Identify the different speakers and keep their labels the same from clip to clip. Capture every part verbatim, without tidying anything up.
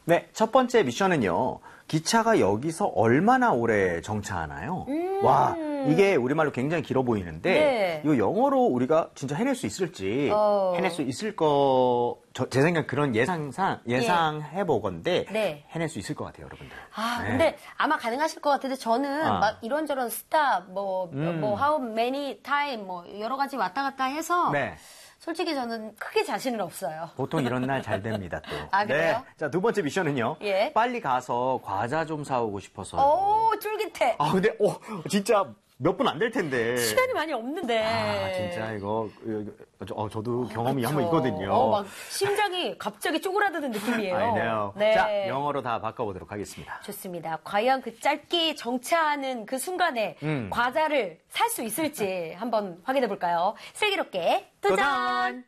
Speaker 1: 네, 첫 번째 미션은요. 기차가 여기서 얼마나 오래 정차하나요?
Speaker 2: 음.
Speaker 1: 와, 이게 우리말로 굉장히 길어 보이는데
Speaker 2: 네.
Speaker 1: 이거 영어로 우리가 진짜 해낼 수 있을지
Speaker 2: 어.
Speaker 1: 해낼 수 있을 거, 저, 제 생각 그런 예상상 예상해 보건데
Speaker 2: 네.
Speaker 1: 해낼 수 있을 것 같아요, 여러분들.
Speaker 2: 아,
Speaker 1: 네.
Speaker 2: 근데 아마 가능하실 것 같은데 저는
Speaker 1: 아.
Speaker 2: 막 이런저런 스탑, 뭐,
Speaker 1: 음.
Speaker 2: 뭐, how many time, 뭐, 여러 가지 왔다 갔다 해서
Speaker 1: 네.
Speaker 2: 솔직히 저는 크게 자신은 없어요.
Speaker 1: 보통 이런 날 잘 됩니다, 또.
Speaker 2: 아, 그래요?
Speaker 1: 네. 자, 두 번째 미션은요.
Speaker 2: 예.
Speaker 1: 빨리 가서 과자 좀 사오고 싶어서요.
Speaker 2: 오, 쫄깃해.
Speaker 1: 아, 근데, 어, 진짜 몇 분 안 될 텐데.
Speaker 2: 시간이 많이 없는데.
Speaker 1: 아, 진짜 이거, 어, 저도 경험이 한 번
Speaker 2: 그쵸.
Speaker 1: 있거든요.
Speaker 2: 어, 막 심장이 갑자기 쪼그라드는 느낌이에요.
Speaker 1: I know.
Speaker 2: 네.
Speaker 1: 자, 영어로 다 바꿔보도록 하겠습니다.
Speaker 2: 좋습니다. 과연 그 짧게 정차하는 그 순간에
Speaker 1: 음.
Speaker 2: 과자를 살 수 있을지 한번 확인해 볼까요? 슬기롭게 도전!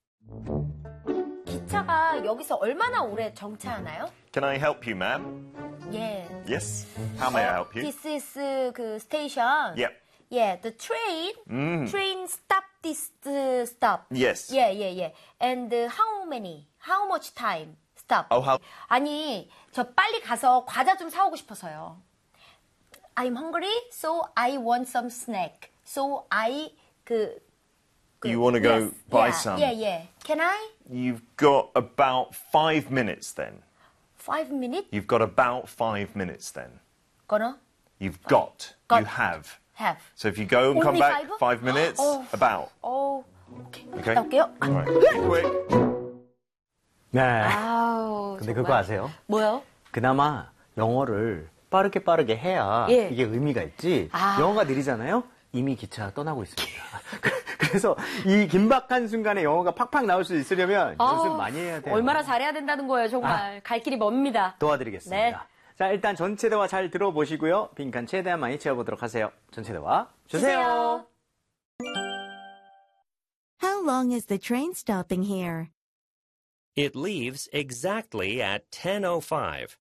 Speaker 2: 기차가 여기서 얼마나 오래 정차하나요?
Speaker 3: Can I help you, ma'am?
Speaker 2: 예.
Speaker 3: Yes. How may I help you?
Speaker 2: This is uh, 그 station.
Speaker 3: Yep.
Speaker 2: Yeah, the train.
Speaker 3: Mm.
Speaker 2: Train stop this uh, stop.
Speaker 3: Yes.
Speaker 2: Yeah, yeah, yeah. And uh, how many? How much time? Stop.
Speaker 3: Oh, how?
Speaker 2: 아니, 저 빨리 가서 과자 좀 사오고 싶어서요. I'm hungry, so I want some snack. So I 그, 그
Speaker 3: You want to go
Speaker 2: yes,
Speaker 3: buy
Speaker 2: yeah,
Speaker 3: some?
Speaker 2: Yeah, yeah. Can I?
Speaker 3: You've got about five minutes then.
Speaker 2: Five minutes?
Speaker 3: You've got about five minutes then.
Speaker 2: Gonna
Speaker 3: You've got.
Speaker 2: Got.
Speaker 3: You have.
Speaker 2: have.
Speaker 3: So if you go and come
Speaker 2: Only
Speaker 3: back
Speaker 2: five?
Speaker 3: five minutes,
Speaker 2: Oh.
Speaker 3: about.
Speaker 2: 어, 오케이.
Speaker 3: Okay?
Speaker 2: 갔다 올게요.
Speaker 3: All right. Be quick.
Speaker 1: 네.
Speaker 2: 아우,
Speaker 1: 근데
Speaker 2: 정말.
Speaker 1: 그거 아세요?
Speaker 2: 뭐요?
Speaker 1: 그나마 영어를 빠르게 빠르게 해야
Speaker 2: 예.
Speaker 1: 이게 의미가 있지.
Speaker 2: 아.
Speaker 1: 영어가 느리잖아요? 이미 기차가 떠나고 있습니다. 그래서 이 긴박한 순간에 영어가 팍팍 나올 수 있으려면 연습
Speaker 2: 아우,
Speaker 1: 많이 해야 돼요.
Speaker 2: 얼마나 잘해야 된다는 거예요, 정말. 갈 길이 멉니다.
Speaker 1: 도와드리겠습니다.
Speaker 2: 네.
Speaker 1: 자, 일단 전체 대화 잘 들어보시고요. 빈칸 최대한 많이 채워보도록 하세요. 전체 대화 주세요.
Speaker 2: 주세요.
Speaker 4: How long is the train stopping here?
Speaker 5: It leaves exactly at ten oh five.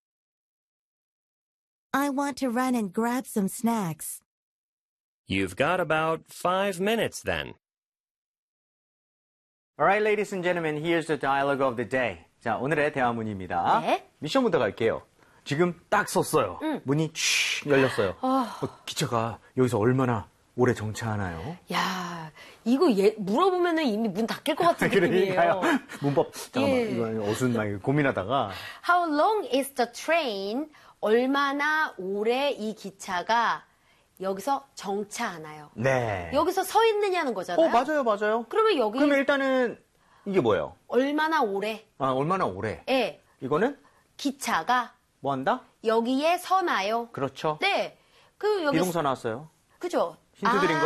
Speaker 4: I want to run and grab some snacks.
Speaker 5: You've got about five minutes then.
Speaker 1: Alright, ladies and gentlemen, here's the dialogue of the day. 자, 오늘의 대화문입니다.
Speaker 2: 네.
Speaker 1: 미션부터 갈게요. 지금 딱 썼어요. 문이 촤 열렸어요. 어, 기차가 여기서 얼마나 오래 정차하나요?
Speaker 2: 야, 이거 예, 물어보면은 이미 문 닫힐 것 같은
Speaker 1: 그러니까요.
Speaker 2: 느낌이에요.
Speaker 1: 문법 잠깐만
Speaker 2: 예.
Speaker 1: 이거 어순 막 고민하다가
Speaker 2: How long is the train? 얼마나 오래 이 기차가 여기서 정차하나요?
Speaker 1: 네.
Speaker 2: 여기서 서 있느냐는 거잖아요.
Speaker 1: 어 맞아요 맞아요.
Speaker 2: 그러면 여기
Speaker 1: 그러면 일단은 이게 뭐예요?
Speaker 2: 얼마나 오래?
Speaker 1: 아 얼마나 오래?
Speaker 2: 예.
Speaker 1: 이거는
Speaker 2: 기차가
Speaker 1: 뭐 한다?
Speaker 2: 여기에 서나요?
Speaker 1: 그렇죠.
Speaker 2: 네. 그 여기
Speaker 1: 비동사 나왔어요.
Speaker 2: 그죠?
Speaker 1: 힌트 드린
Speaker 2: 아,